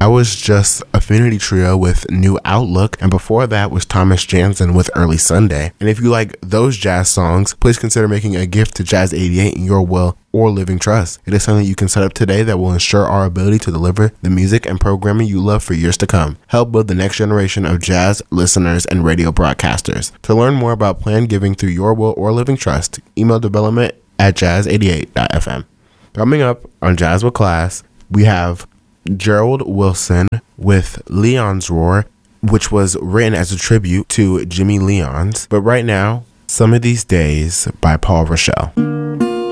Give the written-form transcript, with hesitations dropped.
That was just Affinity Trio with New Outlook, and before that was Thomas Jansen with Early Sunday. And if you like those jazz songs, please consider making a gift to Jazz 88 in your will or living trust. It is something you can set up today that will ensure our ability to deliver the music and programming you love for years to come. Help build the next generation of jazz listeners and radio broadcasters. To learn more about planned giving through your will or living trust, email development@jazz88.fm. Coming up on Jazz with Class, we have Gerald Wilson with Leon's Roar, which was written as a tribute to Jimmy Leons. But right now, Some of These Days by Paul Rochelle.